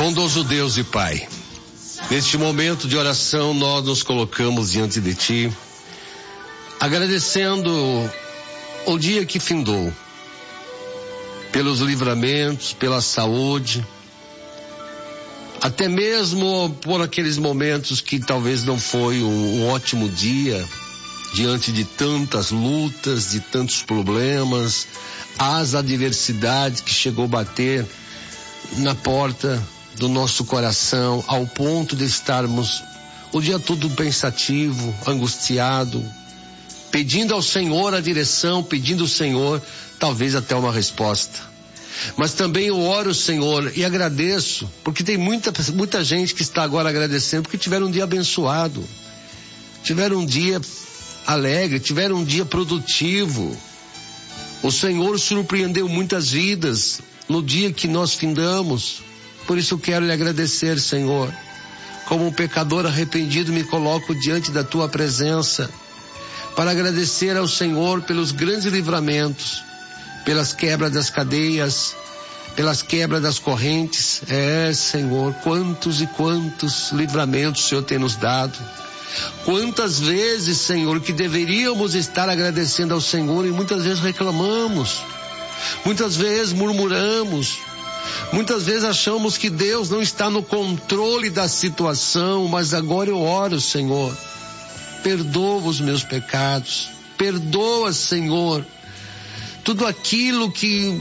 Bondoso Deus e Pai, neste momento de oração nós nos colocamos diante de Ti, agradecendo o dia que findou, pelos livramentos, pela saúde, até mesmo por aqueles momentos que talvez não foi um ótimo dia, diante de tantas lutas, de tantos problemas, as adversidades que chegou a bater na porta do nosso coração, ao ponto de estarmos o dia todo pensativo, angustiado, pedindo ao Senhor a direção, pedindo ao Senhor talvez até uma resposta. Mas também eu oro, Senhor, e agradeço, porque tem muita gente que está agora agradecendo, porque tiveram um dia abençoado, tiveram um dia alegre, tiveram um dia produtivo. O Senhor surpreendeu muitas vidas no dia que nós findamos. Por isso eu quero lhe agradecer, Senhor. Como um pecador arrependido, me coloco diante da tua presença para agradecer ao Senhor pelos grandes livramentos, pelas quebras das cadeias, pelas quebras das correntes. Senhor, quantos e quantos livramentos o Senhor tem nos dado. Quantas vezes, Senhor, que deveríamos estar agradecendo ao Senhor e muitas vezes reclamamos, muitas vezes murmuramos, muitas vezes achamos que Deus não está no controle da situação, mas agora eu oro, Senhor, perdoa os meus pecados, perdoa, Senhor, tudo aquilo que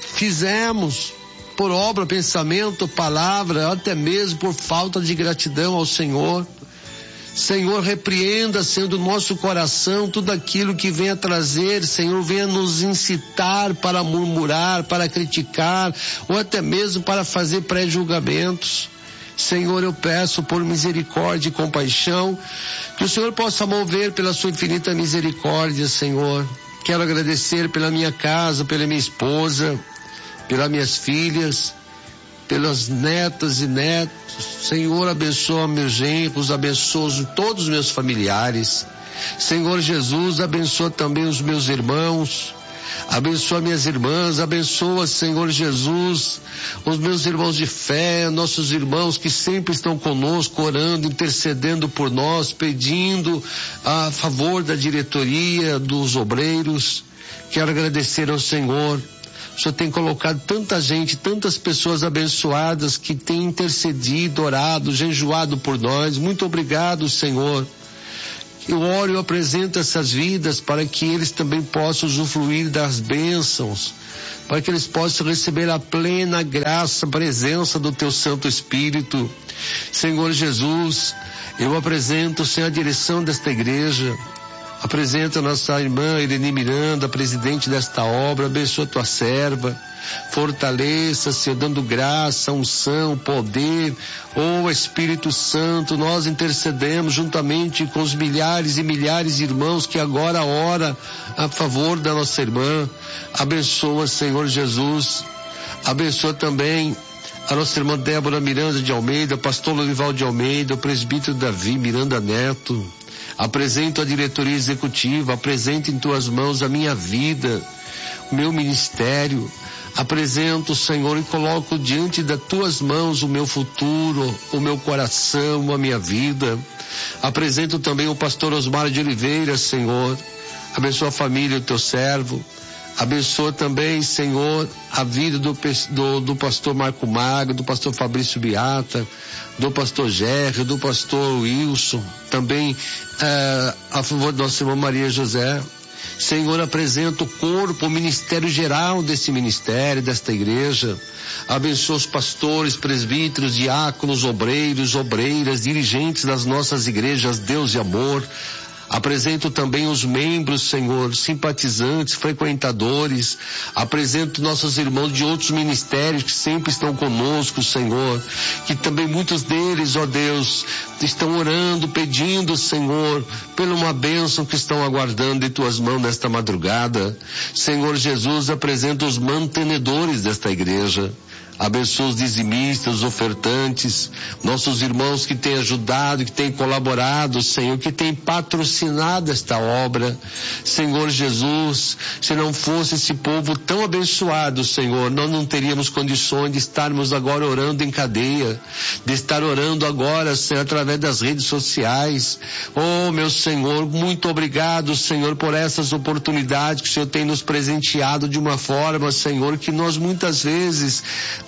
fizemos por obra, pensamento, palavra, até mesmo por falta de gratidão ao Senhor. Senhor, repreenda, Senhor, do nosso coração tudo aquilo que venha trazer, Senhor, venha nos incitar para murmurar, para criticar, ou até mesmo para fazer pré-julgamentos. Senhor, eu peço por misericórdia e compaixão, que o Senhor possa mover pela sua infinita misericórdia, Senhor. Quero agradecer pela minha casa, pela minha esposa, pelas minhas filhas, pelas netas e netos. Senhor, abençoa meus genros, abençoa todos os meus familiares. Senhor Jesus, abençoa também os meus irmãos, abençoa minhas irmãs, abençoa, Senhor Jesus, os meus irmãos de fé, nossos irmãos que sempre estão conosco, orando, intercedendo por nós, pedindo a favor da diretoria, dos obreiros. Quero agradecer ao Senhor. O Senhor tem colocado tanta gente, tantas pessoas abençoadas que têm intercedido, orado, jejuado por nós. Muito obrigado, Senhor. Eu oro e apresento essas vidas para que eles também possam usufruir das bênçãos, para que eles possam receber a plena graça, a presença do Teu Santo Espírito. Senhor Jesus, eu apresento, Senhor, a direção desta igreja. Apresenta a nossa irmã Irene Miranda, presidente desta obra. Abençoa tua serva, fortaleça, Senhor, dando graça, unção, poder. Espírito Santo, nós intercedemos juntamente com os milhares e milhares de irmãos que agora ora a favor da nossa irmã. Abençoa, Senhor Jesus. Abençoa também a nossa irmã Débora Miranda de Almeida, pastor Lorival de Almeida, o presbítero Davi Miranda Neto. Apresento a diretoria executiva, apresento em tuas mãos a minha vida, o meu ministério. Apresento, Senhor, e coloco diante das tuas mãos o meu futuro, o meu coração, a minha vida. Apresento também o pastor Osmar de Oliveira, Senhor. Abençoa a família do teu servo. Abençoa também, Senhor, a vida do pastor Marco Magro, do pastor Fabrício Beata, do pastor Gerry, do pastor Wilson, também a favor da nossa irmã Maria José. Senhor, apresenta o corpo, o ministério geral desse ministério, desta igreja. Abençoa os pastores, presbíteros, diáconos, obreiros, obreiras, dirigentes das nossas igrejas, Deus e amor. Apresento também os membros, Senhor, simpatizantes, frequentadores. Apresento nossos irmãos de outros ministérios que sempre estão conosco, Senhor. Que também muitos deles, ó Deus, estão orando, pedindo, Senhor, por uma bênção que estão aguardando em tuas mãos nesta madrugada. Senhor Jesus, apresento os mantenedores desta igreja. Abençoa os dizimistas, os ofertantes, nossos irmãos que têm ajudado, que têm colaborado, Senhor, que têm patrocinado esta obra. Senhor Jesus, se não fosse esse povo tão abençoado, Senhor, nós não teríamos condições de estarmos agora orando em cadeia, de estar orando agora, Senhor, através das redes sociais. Oh, meu Senhor, muito obrigado, Senhor, por essas oportunidades que o Senhor tem nos presenteado de uma forma, Senhor, que nós muitas vezes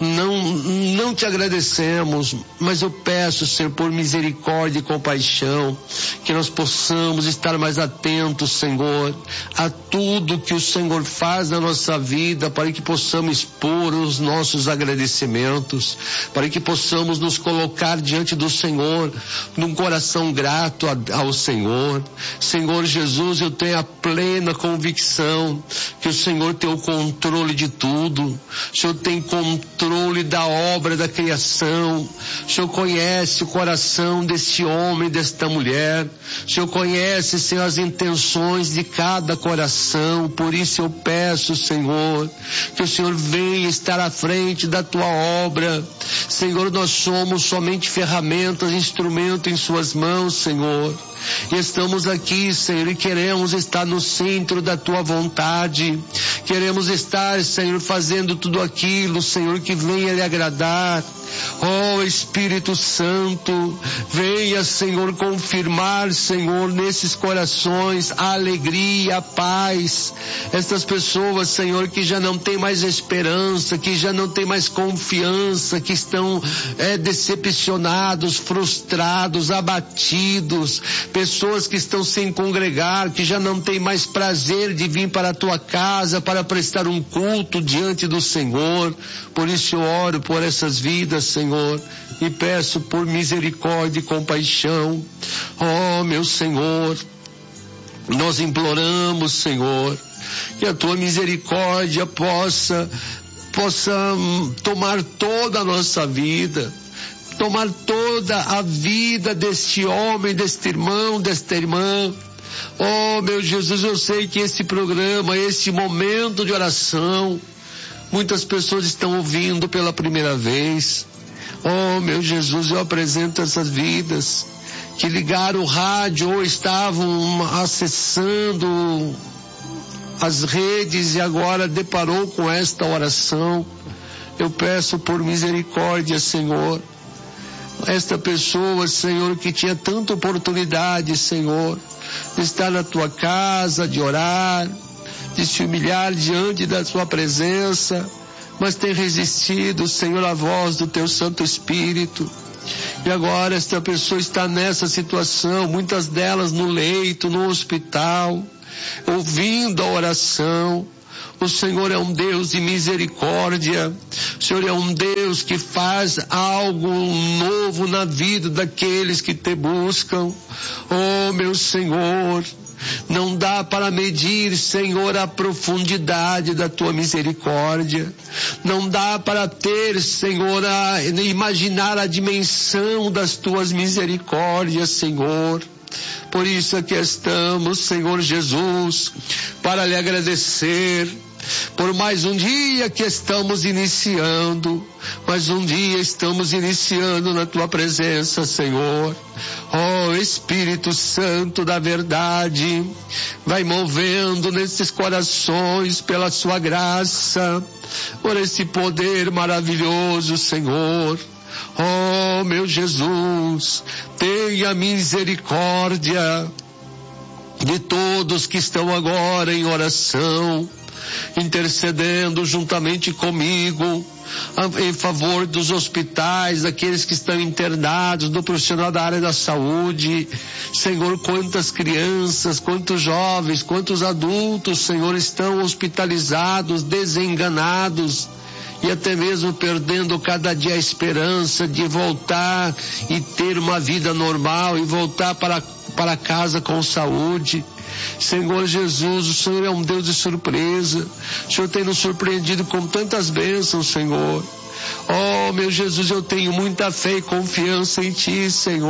não te agradecemos, mas eu peço, Senhor, por misericórdia e compaixão, que nós possamos estar mais atentos, Senhor, a tudo que o Senhor faz na nossa vida, para que possamos expor os nossos agradecimentos, para que possamos nos colocar diante do Senhor, num coração grato ao Senhor. Senhor Jesus, eu tenho a plena convicção que o Senhor tem o controle de tudo, o Senhor tem controle da obra da criação, o Senhor conhece o coração desse homem, desta mulher, o Senhor conhece, Senhor, as intenções de cada coração. Por isso eu peço, Senhor, que o Senhor venha estar à frente da tua obra. Senhor, nós somos somente ferramentas, instrumento em suas mãos, Senhor. E estamos aqui, Senhor, e queremos estar no centro da tua vontade. Queremos estar, Senhor, fazendo tudo aquilo, Senhor, que venha lhe agradar. Oh, Espírito Santo, venha, Senhor, confirmar, Senhor, nesses corações a alegria, a paz. Estas pessoas, Senhor, que já não têm mais esperança, que já não têm mais confiança, que estão decepcionados, frustrados, abatidos, pessoas que estão sem congregar, que já não têm mais prazer de vir para a tua casa para prestar um culto diante do Senhor. Por isso eu oro por essas vidas, Senhor, e peço por misericórdia e compaixão. Oh, meu Senhor, nós imploramos, Senhor, que a tua misericórdia possa tomar toda a nossa vida, tomar toda a vida deste homem, deste irmão, desta irmã. Oh, meu Jesus, eu sei que esse programa, esse momento de oração, muitas pessoas estão ouvindo pela primeira vez. Oh, meu Jesus, eu apresento essas vidas que ligaram o rádio ou estavam acessando as redes e agora deparou com esta oração. Eu peço por misericórdia, Senhor, esta pessoa, Senhor, que tinha tanta oportunidade, Senhor, de estar na tua casa, de orar, de se humilhar diante da tua presença, mas tem resistido, Senhor, à voz do teu Santo Espírito. E agora esta pessoa está nessa situação, muitas delas no leito, no hospital, ouvindo a oração. O Senhor é um Deus de misericórdia. O Senhor é um Deus que faz algo novo na vida daqueles que te buscam. Oh, meu Senhor, não dá para medir, Senhor, a profundidade da tua misericórdia. Não dá para ter, Senhor, imaginar a dimensão das tuas misericórdias, Senhor. Por isso aqui estamos, Senhor Jesus, para lhe agradecer por mais um dia que estamos iniciando, mais um dia estamos iniciando na tua presença, Senhor. Oh, Espírito Santo da verdade, vai movendo nesses corações pela sua graça, por esse poder maravilhoso, Senhor. Oh, meu Jesus, tenha misericórdia de todos que estão agora em oração, intercedendo juntamente comigo em favor dos hospitais, daqueles que estão internados, do profissional da área da saúde. Senhor, quantas crianças, quantos jovens, quantos adultos, Senhor, estão hospitalizados, desenganados, e até mesmo perdendo cada dia a esperança de voltar e ter uma vida normal e voltar para casa com saúde. Senhor Jesus, o Senhor é um Deus de surpresa. O Senhor tem nos surpreendido com tantas bênçãos, Senhor. Oh, meu Jesus, eu tenho muita fé e confiança em Ti, Senhor.